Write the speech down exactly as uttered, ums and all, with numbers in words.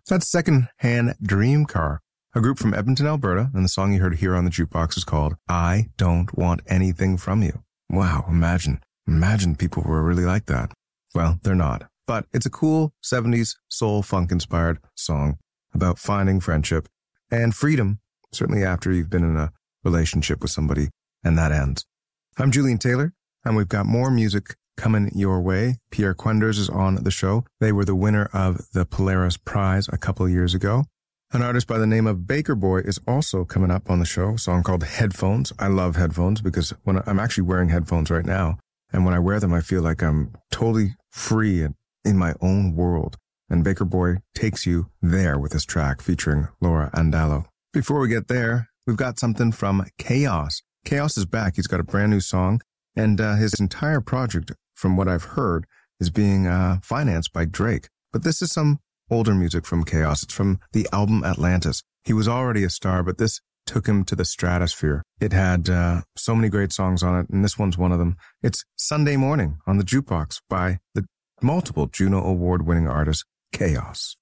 That's Secondhand Dream Car, a group from Edmonton, Alberta, and the song you heard here on the jukebox is called I Don't Want Anything From You. Wow, imagine, imagine people were really like that. Well, they're not, but it's a cool seventies soul funk-inspired song about finding friendship and freedom, certainly after you've been in a relationship with somebody and that ends. I'm Julian Taylor, and we've got more music coming your way. Pierre Quenders is on the show. They were the winner of the Polaris Prize a couple of years ago. An artist by the name of Baker Boy is also coming up on the show, a song called Headphones. I love headphones because when I'm actually wearing headphones right now, and when I wear them, I feel like I'm totally free and in my own world. And Baker Boy takes you there with this track featuring Laura Andallo. Before we get there, we've got something from Chaos. Chaos is back. He's got a brand new song, and uh, his entire project, from what I've heard, is being uh, financed by Drake. But this is some older music from Chaos. It's from the album Atlantis. He was already a star, but this took him to the stratosphere. It had uh, so many great songs on it, and this one's one of them. It's Sunday Morning on the Jukebox by the multiple Juno Award-winning artist Chaos.